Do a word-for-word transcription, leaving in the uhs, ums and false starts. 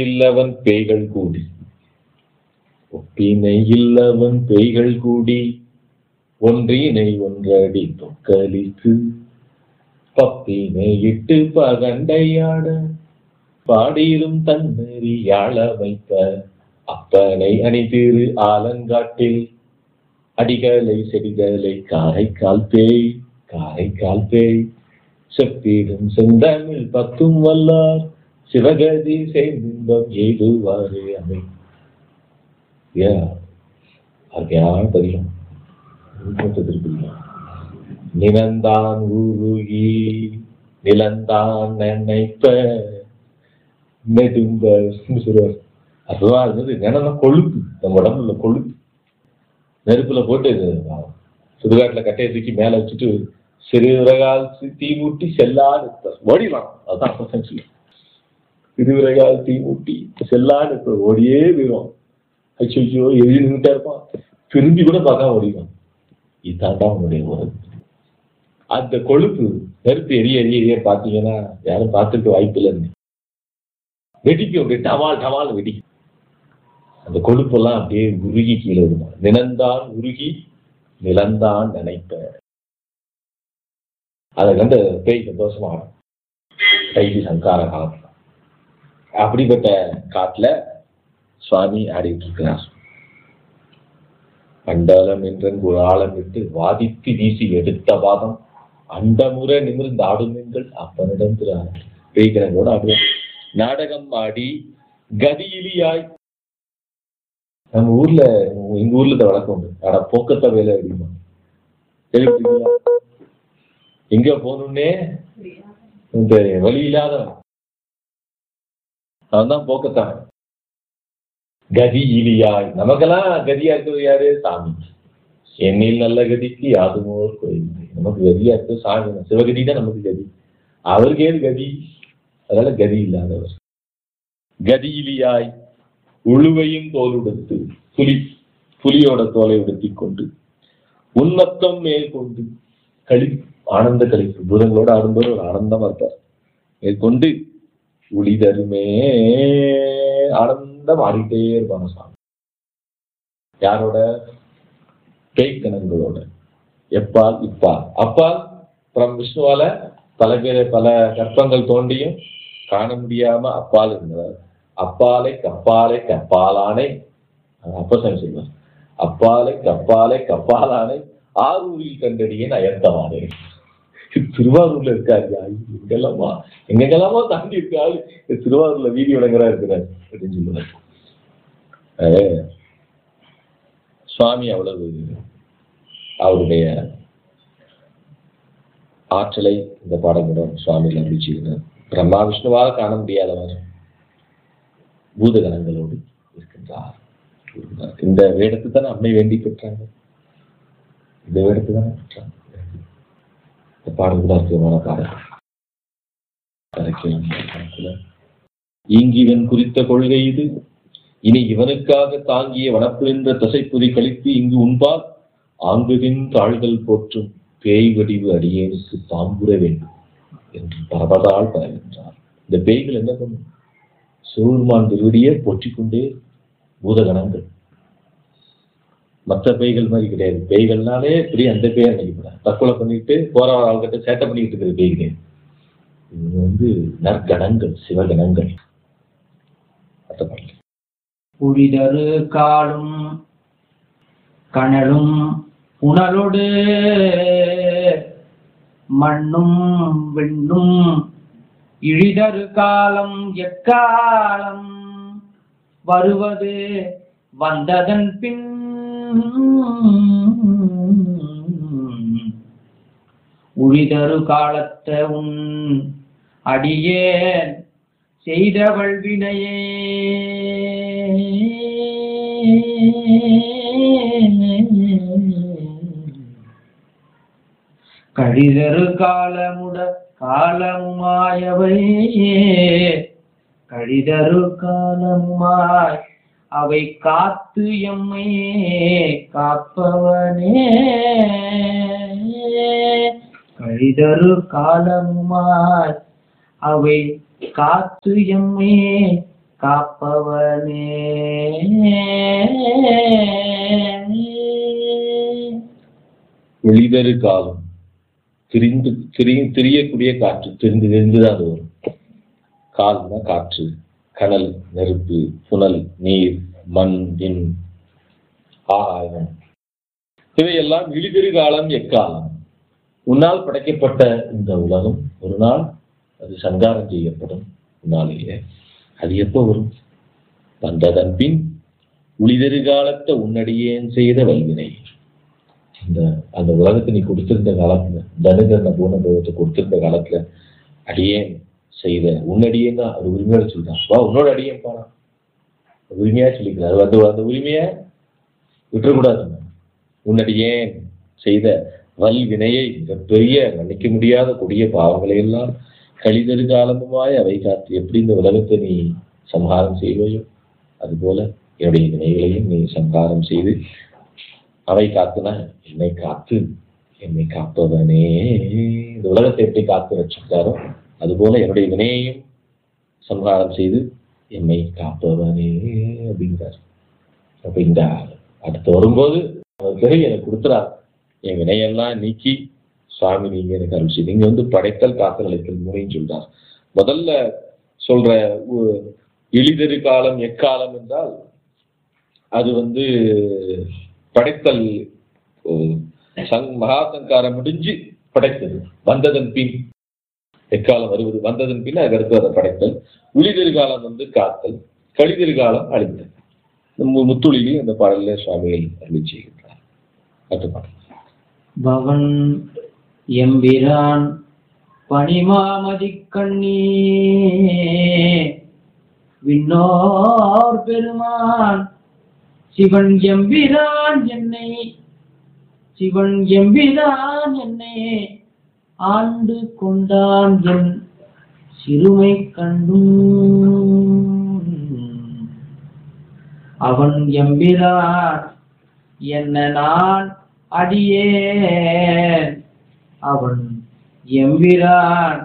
இல்லவன் பேய்கள் கூடி ஒப்பினை இல்லவன் பேய்கள் கூடி ஒன்றினை ஒன்றடி தொக்கலித்து பப்பினை இட்டு பகண்டையாட பாடிரும் தன்னறி யாழ வைத்த அப்பனை அணிதிரு ஆலங்காட்டில் அடிகளை செடிகளை காரைக்கால் பேய் காரைக்கால் பேய் செப்பிடும் செந்தமிழ் பத்தும் வல்லார் சிவகதி செய்தின்பம் எய்துவாறு அமை. அருமையான பதியம். நிலந்தான் உருகி நிலந்தான் நினைப்ப நெடும்ப சொல்லுவார். அதுவா இருந்தது. நினைனா கொழுப்பு, நம்ம உடம்புல கொழுப்பு நெருப்புல போட்டு சுடுகாட்டுல கட்டையை தூக்கி மேல வச்சுட்டு சிறுவிரகால் தீ மூட்டி செல்லாடு ஓடிலாம். அதுதான் சொல்லு. சிறுவிரகால் தீ மூட்டி செல்லாடு ஓடியே போயிடும். அச்சோ எழுதி நின்றுட்டே இருப்பான். திரும்பி கூட பார்க்காம ஓடிடும். இதுதான்டா உன்னுடைய உறவு. அந்த கொழுப்பு நெருப்பு எரிய எரிய எரிய பார்த்தீங்கன்னா யாரும் பார்த்துட்டு வாய்ப்பு இல்லைன்னு வெடிக்கும். அப்படியே டவால் டவால் வெடிக்கும். அந்த கொழுப்பெல்லாம் அப்படியே உருகி கீழே விடுமா. நிலந்தான் உருகி நிலந்தான் நினைப்ப. அதை கண்டு பேய் சந்தோஷமா கைதி சங்கார காலம். அப்படிப்பட்ட காட்டுல சுவாமி ஆடிட்டு இருக்கிறார். அண்டலம் என்றன் ஒரு ஆழம் விட்டு வாதித்து வீசி எடுத்த வாதம் அண்டமுறை நிமிர்ந்து ஆடுமெங்கள் அப்பனிடம் திரு பேய்களோட ஆடுவோம். நாடகம் ஆடி கதியிலியாய். நம்ம ஊர்ல எங்க ஊர்ல இந்த வழக்கம் உண்டு. ஆனா போக்கத்த வேலை அப்படிமா கேள்விப்பட்டீங்களா? எங்க போகணும்னே இந்த வழி இல்லாத அவன்தான் போக்கத்தான். கதி இலியாய். நமக்கெல்லாம் கதியா இருக்கிறது யாரு? சாமி. என்னில் நல்ல கதிக்கு யாதுமோர் கோயில். நமக்கு கதியா இருக்கிறது சாமி. சிவகதி தான் நமக்கு கதி. அவருக்கு ஏது கதி? அதனால கதி இல்லாதவர். கதி இலியாய் உழுவையும் தோல் உடுத்து புலி புலியோட தோலை உடுத்தி கொண்டு உன்மத்தம் மேல் கொண்டு களி ஆனந்த கழிப்பு பூதங்களோட ஆடும்போது ஒரு ஆனந்தமா இருப்பார். மேற்கொண்டு உளிதருமே ஆனந்தம் ஆடிட்டே இருப்பாங்க சாமி. யாரோட? பேய்கணங்களோட. எப்பால் இப்பால். அப்பால் புறம் விஷ்ணுவால பல பேர் பல கற்பங்கள் தோண்டியும் காண முடியாம அப்பால் இருந்தார். அப்பாலை கப்பாலை கப்பாலானை அப்பசன் சொல்வார். அப்பாலை கப்பாலை கப்பாலானை ஆரூரில் கண்டடியேன் அயர்த்தவானே. திருவாரூர்ல இருக்காரு. எங்கெல்லாமா எங்கெல்லாமா தாண்டி இருக்காரு. திருவாரூர்ல வீதி வழங்குறா இருக்கிறார் அப்படின்னு சொல்லுவார். சுவாமி அவ்வளவு அவருடைய ஆற்றலை இந்த பாடங்களுடன் சுவாமியில் அறிவிச்சுக்கிறார். பிரம்மா விஷ்ணுவாக காண முடியாதவர் பூதகணங்களோடு இருக்கின்றார். இந்த வேடத்தை தான் அம்மை வேண்டி பெற்றாங்க. இந்த வேடத்தை தானே பெற்றாங்க. இந்த பாடல் கூட அற்புதமான பாடல். ஈங்கிவன் குறித்த கொள்கை இது. இனி இவனுக்காக தாங்கிய வனப்பு என்ற தசைப்புதி கழித்து இங்கு உண்பால் ஆங்குதின் தாள்கள் போற்றும் பேய் வடிவு அடியேனுக்கு தாம்புற வேண்டும் என்று பரபதால் பரவின்றார். இந்த பேய்கள் என்ன பண்ணும்? சூர்மான் திருவடியை போற்றிக்கொண்டே பூதகணங்கள். மற்ற பேய்கள் மாதிரி கிடையாது. பேய்கள்னாலே இப்படி அந்த பேர் நினைக்கப்படாது. தற்கொலை பண்ணிட்டு போற ஆள்கிட்ட சேட்டை பண்ணிட்டு இருக்கிற பேய்களே. இது வந்து நற்கணங்கள், சிவகணங்கள். புரிதரு காலும் கணலும் உணலோடு மண்ணும் விண்ணும் இழிதரு காலம் எக்காலம் வருவது வந்ததன் பின் உழிதரு காலத்த உன் அடியேன் செய்தவள் வினையே கழிதரு காலமுட காலமுமாயவை கழிதரு காலமுமாய் அவை காத்து எம்மை காப்பவனே கழிதரு காலமுமாய் அவை காத்து எம்மை காப்பவனே. ஒளிதரு காலம் திரிந்து திரி திரியக்கூடிய காற்று திரிந்து தெரிந்துதான் அது வரும். கால்னா காற்று, கடல், நெருப்பு, புனல், நீர், மண், விண், ஆகாயம், இவையெல்லாம் இழிதிரு காலம் எக்காலம். உன்னால் படைக்கப்பட்ட இந்த உலகம் ஒரு நாள் அது சங்காரம் செய்யப்படும். உன்னாலேயே அது எப்போ வரும்? வந்ததன் பின் உளிதரு காலத்தை உன்னடியேன் செய்த வல்வினை. இந்த அந்த உலகத்தை நீ கொடுத்திருந்த காலத்துல, தனுகரண பூனபோகத்தை கொடுத்திருந்த காலத்துல அடியேன் செய்த உன்னடியேன் தான் அது உரிமையோட சொல்றான். வா உன்னோட அடியேன் பானா உரிமையா சொல்லிக்கிறார். அந்த அந்த உரிமையை விட்டுறக்கூடாது. உன்னடியேன் செய்த வல் வினையை, மிகப்பெரிய மன்னிக்க முடியாத கொடிய பாவங்களை எல்லாம் கழிதரு காலமுமாய் அவை காத்து எப்படி இந்த உலகத்தை நீ சம்ஹாரம் செய்வையோ அதுபோல என்னுடைய வினைகளையும் நீ சம்ஹாரம் செய்து அவை காத்துனா என்னை காத்து என்னை காப்பவனே. இந்த உலகத்தை எப்படி காத்து வச்சிருக்காரோ அதுபோல என்னுடைய வினையையும் சம்ஹாரம் செய்து என்னை காப்பவனே அப்படிங்கிறார். அப்ப இந்த அடுத்து வரும்போது பிறகு எனக்கு கொடுத்துறார். என் வினையெல்லாம் நீக்கி சுவாமி நீங்க எனக்கு அருள் செய்து. நீங்க வந்து படைத்தல் காத்தல் அழைத்தல் மூணையும் சொல்றார். முதல்ல சொல்ற எளிதரு காலம் எக்காலம் என்றால் அது வந்து படைத்தல் சங் மகாசங்காரம் முடிஞ்சு படைத்தது. வந்ததன் பின் எக்காலம் வருவது வந்ததன் பின் அதுக்கு அடுத்து அதை படைத்தல். உளிதிரு காலம் வந்து காத்தல், கழிதிரு காலம் அழித்தல். முத்துளிலே அந்த பாடல்ல சுவாமிகள் அருளி செய்கின்றார். அடுத்த பாடல். பவன் எம்பிரான் பணிமாமதி கண்ணீ விண்ணோர் பெருமான் சிவன் எம்பிரான் என்னை சிவன் எம்பிரான் என்னை ஆண்டு கொண்டான் என் சிறுமை கண்டும் அவன் எம்பிரான் என்ன நான் அடியேன் அவன் எம்பிரான்